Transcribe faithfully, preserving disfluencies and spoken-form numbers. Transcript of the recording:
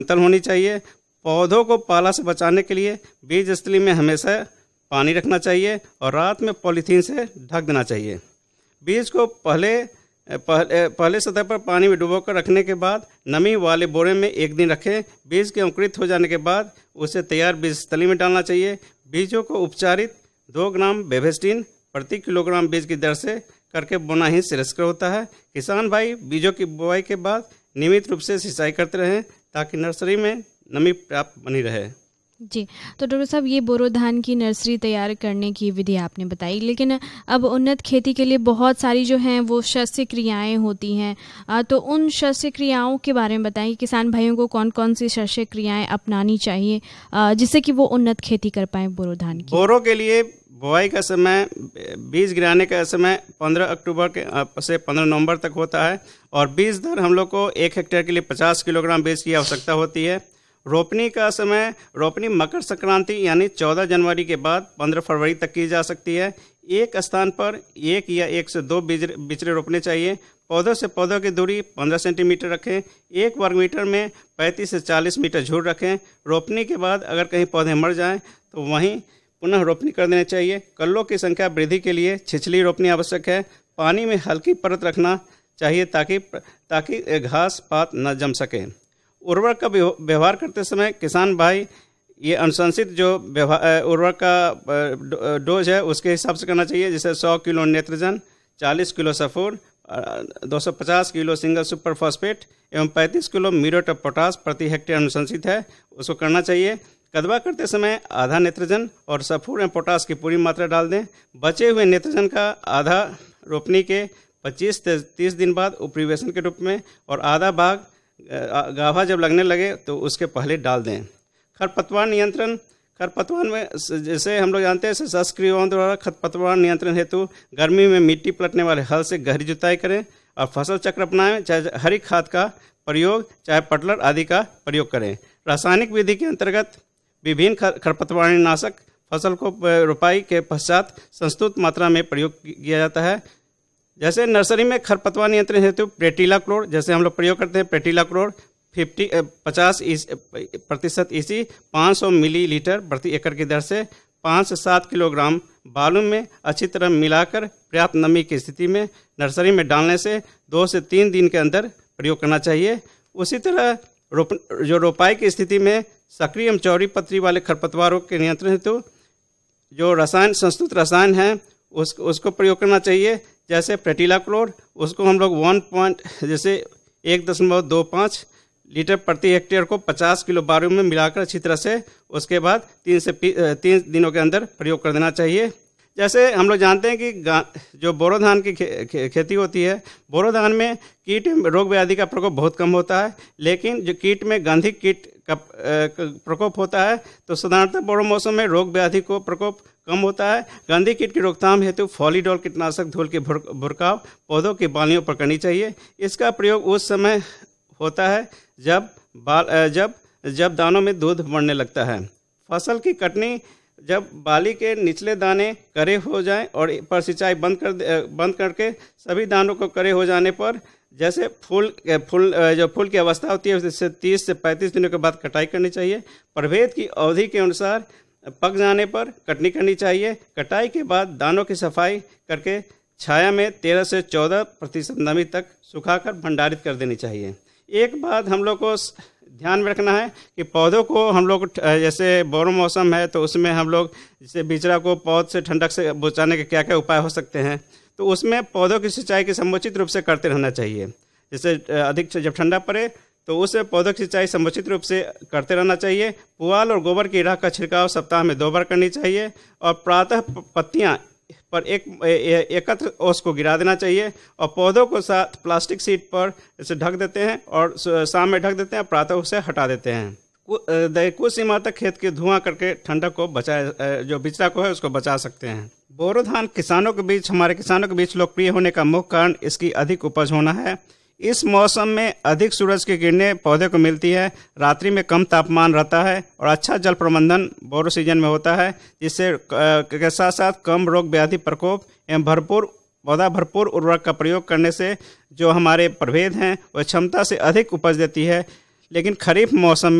तल होनी चाहिए। पौधों को पाला से बचाने के लिए बीज स्थली में हमेशा पानी रखना चाहिए और रात में पॉलीथीन से ढक देना चाहिए। बीज को पहले पहले पहले सतह पर पानी में डुबोकर रखने के बाद नमी वाले बोरे में एक दिन रखें। बीज के अंकुरित हो जाने के बाद उसे तैयार बीज स्थली में डालना चाहिए। बीजों को उपचारित दो ग्राम बेवेस्टिन प्रति किलोग्राम बीज की दर से करके बोना ही श्रेयस्कर होता है। किसान भाई बीजों की बुआई के बाद नियमित रूप से सिंचाई करते रहें ताकि नर्सरी में नमी प्राप्त बनी रहे। जी, तो डॉक्टर साहब ये बोरो धान की नर्सरी तैयार करने की विधि आपने बताई, लेकिन अब उन्नत खेती के लिए बहुत सारी जो हैं वो शस्य क्रियाएं होती हैं, तो उन शस्य क्रियाओं के बारे में बताएं। किसान भाइयों को कौन कौन सी शस्य क्रियाएं अपनानी चाहिए जिससे कि वो उन्नत खेती कर पाएँ बोरो धान की। बोरो के लिए बुआई का समय, बीज गिराने का समय पंद्रह अक्टूबर के से पंद्रह नवंबर तक होता है और बीज दर हम लोग को एक हेक्टेयर के लिए पचास किलोग्राम बीज की आवश्यकता होती है। रोपनी का समय, रोपनी मकर संक्रांति यानी चौदह जनवरी के बाद पंद्रह फरवरी तक की जा सकती है। एक स्थान पर एक या एक से दो बीज बिचड़े रोपने चाहिए। पौधों से पौधों की दूरी पंद्रह सेंटीमीटर रखें। एक वर्ग मीटर में पैंतीस से चालीस मीटर झूठ रखें। रोपनी के बाद अगर कहीं पौधे मर जाएं तो वहीं पुनः रोपनी कर देनी चाहिए। कल्लों की संख्या वृद्धि के लिए छिछली रोपनी आवश्यक है। पानी में हल्की परत रखना चाहिए ताकि ताकि घास पात न जम सके। उर्वरक का व्यवहार करते समय किसान भाई ये अनुशंसित जो उर्वरक का डोज है उसके हिसाब से करना चाहिए, जैसे सौ किलो नेत्रजन, चालीस किलो सल्फर, दो सौ पचास किलो सिंगल सुपर फॉस्फेट एवं पैंतीस किलो म्यूरेट ऑफ पोटास प्रति हेक्टेयर अनुशंसित है, उसको करना चाहिए। कदवा करते समय आधा नेत्रजन और सल्फर एवं पोटास की पूरी मात्रा डाल दें। बचे हुए नेत्रजन का आधा रोपनी के पच्चीस से तीस दिन बाद उपरिवेशन के रूप में और आधा भाग गाभा जब लगने लगे तो उसके पहले डाल दें। खरपतवार नियंत्रण, खरपतवार में जैसे हम लोग जानते हैं सशस्त्र क्रियाओं द्वारा खरपतवार नियंत्रण हेतु गर्मी में मिट्टी पलटने वाले हल से गहरी जुताई करें और फसल चक्र अपनाएं। चाहे हरी खाद का प्रयोग चाहे पटलर आदि का प्रयोग करें। रासायनिक विधि के अंतर्गत विभिन्न खरपतवारनाशक फसल को रोपाई के पश्चात संस्तुत मात्रा में प्रयोग किया जाता है। जैसे नर्सरी में खरपतवार नियंत्रण हेतु प्रेटिला क्लोर, जैसे हम लोग प्रयोग करते हैं प्रेटिला क्लोर फिफ्टी पचास प्रतिशत ईसी पाँच सौ मिलीलीटर प्रति एकड़ की दर से पाँच से सात किलोग्राम बालू में अच्छी तरह मिलाकर पर्याप्त नमी की स्थिति में नर्सरी में डालने से दो से तीन दिन के अंदर प्रयोग करना चाहिए। उसी तरह रोप जो रोपाई की स्थिति में सक्रिय एवं चौड़ी पत्ती वाले खरपतवारों के नियंत्रण हेतु जो रसायन संस्तुत रसायन है उस उसको प्रयोग करना चाहिए। जैसे प्रेटिला क्लोर, उसको हम लोग वन पॉइंट जैसे एक दशमलव दो पाँच लीटर प्रति हेक्टेयर को पचास किलो बालू में मिलाकर अच्छी तरह से उसके बाद तीन से तीन दिनों के अंदर प्रयोग कर देना चाहिए। जैसे हम लोग जानते हैं कि जो बोरो धान की खे, खे, खेती होती है, बोरो धान में कीट रोग व्याधि का प्रकोप बहुत कम होता है, लेकिन जो कीट में गंधक कीट का प्रकोप होता है तो साधारणतः बोरो मौसम में रोग व्याधि को प्रकोप कम होता है। गंधक कीट की रोकथाम हेतु फॉलीडॉल कीटनाशक धूल के भुरकाव पौधों की बालियों पर करनी चाहिए। इसका प्रयोग उस समय होता है जब बाल जब जब दानों में दूध बढ़ने लगता है। फसल की कटनी, जब बाली के निचले दाने करे हो जाएं और पर सिंचाई बंद कर बंद करके सभी दानों को करे हो जाने पर जैसे फूल फूल जो फूल की अवस्था होती है उससे तीस से पैंतीस दिनों के बाद कटाई करनी चाहिए। प्रभेद की अवधि के अनुसार पक जाने पर कटनी करनी चाहिए। कटाई के बाद दानों की सफाई करके छाया में तेरह से चौदह प्रतिशत नमी तक सुखाकर भंडारित कर देनी चाहिए। एक बात हम लोग को ध्यान में रखना है कि पौधों को हम लोग जैसे बोरो मौसम है तो उसमें हम लोग जैसे बिचड़ा को पौध से ठंडक से बचाने के क्या क्या उपाय हो सकते हैं, तो उसमें पौधों की सिंचाई की समुचित रूप से करते रहना चाहिए। जैसे अधिक जब ठंडा पड़े तो उससे पौधों की सिंचाई समुचित रूप से करते रहना चाहिए। पुआल और गोबर की राख का छिड़काव सप्ताह में दो बार करनी चाहिए और प्रातः पत्तियाँ पर एक एकत्र ओस को गिरा देना चाहिए और पौधों को साथ प्लास्टिक शीट पर जैसे ढक देते हैं और शाम में ढक देते हैं, प्रातः उसे हटा देते हैं। कुछ सीमा तक खेत के धुआं करके ठंडक को बचाए जो बिचड़ा को है उसको बचा सकते हैं। बोरो धान किसानों के बीच हमारे किसानों के बीच लोकप्रिय होने का मुख्य कारण इसकी अधिक उपज होना है। इस मौसम में अधिक सूरज की किरणें पौधे को मिलती है, रात्रि में कम तापमान रहता है और अच्छा जल प्रबंधन बोरो सीजन में होता है, जिससे के साथ साथ कम रोग व्याधि प्रकोप एवं भरपूर पौधा भरपूर उर्वरक का प्रयोग करने से जो हमारे प्रभेद हैं वह क्षमता से अधिक उपज देती है। लेकिन खरीफ मौसम